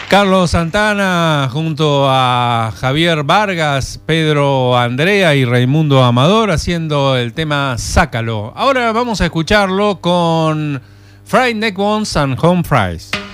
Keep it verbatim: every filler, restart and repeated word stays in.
Carlos Santana junto a Javier Vargas, Pedro Andrea y Raimundo Amador haciendo el tema Sácalo. Ahora vamos a escucharlo con Fried Neck Bones and Home Fries.